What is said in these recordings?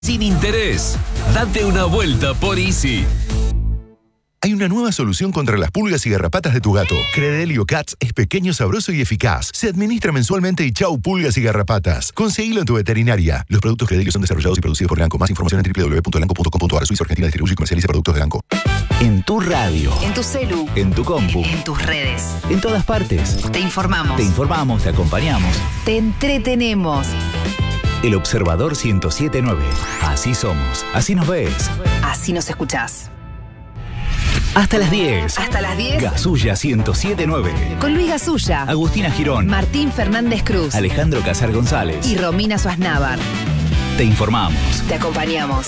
Sin interés. Date una vuelta por Easy. Hay una nueva solución contra las pulgas y garrapatas de tu gato. Credelio Cats es pequeño, sabroso y eficaz. Se administra mensualmente y chau pulgas y garrapatas. Conseguilo en tu veterinaria. Los productos Credelio son desarrollados y producidos por Elanco. Más información en www.elanco.com.ar. Suiza Argentina distribuye y comercializa productos de Elanco. En tu radio. En tu celu. En tu compu. En tus redes. En todas partes. Te informamos. Te informamos, te acompañamos. Te entretenemos. El Observador 107.9. Así somos. Así nos ves. Así nos escuchás. Hasta las 10. Hasta las 10. Gasulla 107.9. Con Luis Gasulla. Agustina Girón. Martín Fernández Cruz. Alejandro Casar González. Y Romina Suaznávar. Te informamos. Te acompañamos.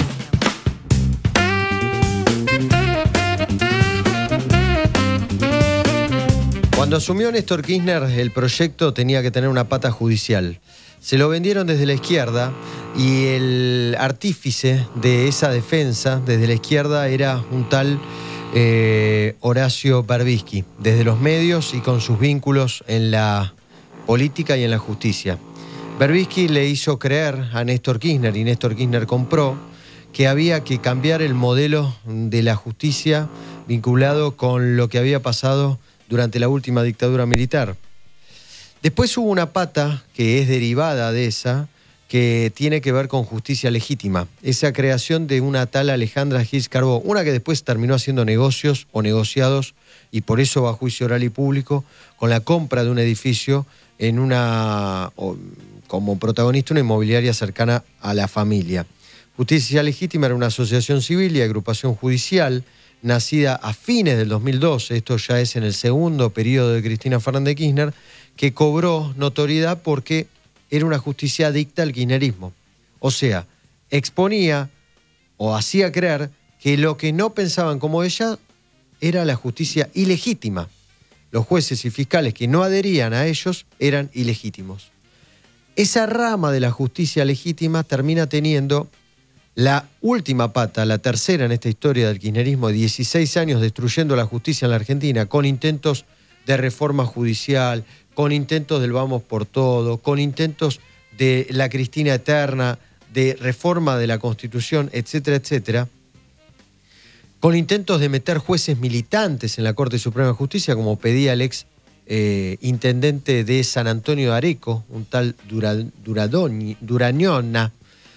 Cuando asumió Néstor Kirchner, el proyecto tenía que tener una pata judicial. Se lo vendieron desde la izquierda y el artífice de esa defensa desde la izquierda era un tal Horacio Berbisky, desde los medios y con sus vínculos en la política y en la justicia. Berbisky le hizo creer a Néstor Kirchner, y Néstor Kirchner compró, que había que cambiar el modelo de la justicia vinculado con lo que había pasado durante la última dictadura militar. Después hubo una pata que es derivada de esa, que tiene que ver con justicia legítima. Esa creación de una tal Alejandra Gils Carbó, una que después terminó haciendo negocios o negociados, y por eso va a juicio oral y público, con la compra de un edificio en como protagonista una inmobiliaria cercana a la familia. Justicia Legítima era una asociación civil y agrupación judicial nacida a fines del 2012, esto ya es en el segundo periodo de Cristina Fernández de Kirchner, que cobró notoriedad porque era una justicia adicta al kirchnerismo. O sea, exponía o hacía creer que lo que no pensaban como ella era la justicia ilegítima. Los jueces y fiscales que no adherían a ellos eran ilegítimos. Esa rama de la justicia legítima termina teniendo la última pata, la tercera en esta historia del kirchnerismo, de 16 años destruyendo la justicia en la Argentina, con intentos de reforma judicial, con intentos del vamos por todo, con intentos de la Cristina eterna, de reforma de la Constitución, etcétera, etcétera, con intentos de meter jueces militantes en la Corte Suprema de Justicia, como pedía el ex intendente de San Antonio de Areco, un tal Durañona.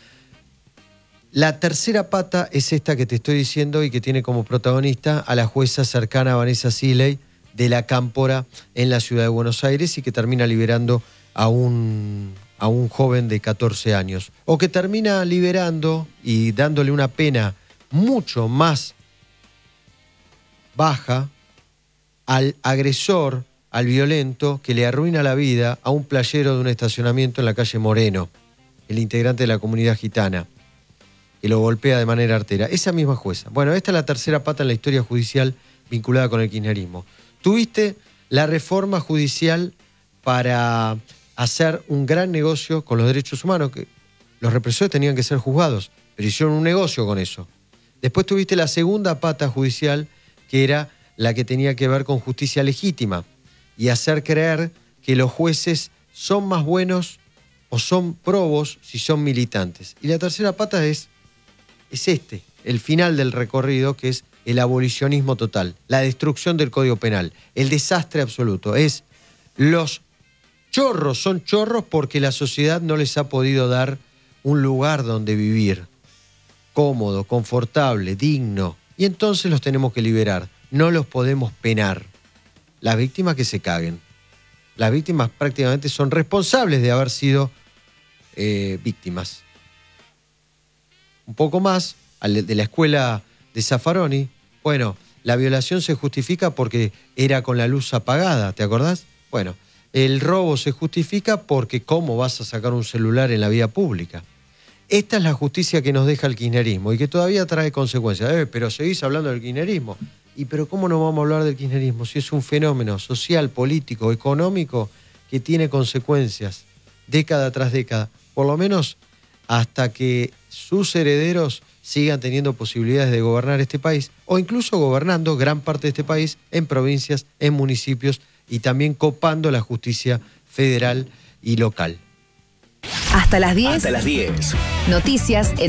La tercera pata es esta que te estoy diciendo y que tiene como protagonista a la jueza cercana a Vanessa Siley de la Cámpora en la ciudad de Buenos Aires y que termina liberando a un joven de 14 años. O que termina liberando y dándole una pena mucho más baja al agresor, al violento, que le arruina la vida a un playero de un estacionamiento en la calle Moreno, el integrante de la comunidad gitana, que lo golpea de manera artera. Esa misma jueza. Bueno, esta es la tercera pata en la historia judicial vinculada con el kirchnerismo. Tuviste la reforma judicial para hacer un gran negocio con los derechos humanos, que los represores tenían que ser juzgados, pero hicieron un negocio con eso. Después tuviste la segunda pata judicial, que era la que tenía que ver con justicia legítima y hacer creer que los jueces son más buenos o son probos si son militantes. Y la tercera pata es el final del recorrido, que es el abolicionismo total, la destrucción del Código Penal, el desastre absoluto. Es los chorros, son chorros porque la sociedad no les ha podido dar un lugar donde vivir, cómodo, confortable, digno, y entonces los tenemos que liberar, no los podemos penar. Las víctimas que se caguen. Las víctimas prácticamente son responsables de haber sido víctimas. Un poco más, de la escuela de Zaffaroni, bueno, la violación se justifica porque era con la luz apagada, ¿te acordás? Bueno, el robo se justifica porque ¿cómo vas a sacar un celular en la vía pública? Esta es la justicia que nos deja el kirchnerismo y que todavía trae consecuencias. Pero seguís hablando del kirchnerismo. Pero ¿cómo no vamos a hablar del kirchnerismo si es un fenómeno social, político, económico que tiene consecuencias década tras década? Por lo menos hasta que sus herederos sigan teniendo posibilidades de gobernar este país o incluso gobernando gran parte de este país en provincias, en municipios y también copando la justicia federal y local. Hasta las 10. Hasta las 10. Noticias en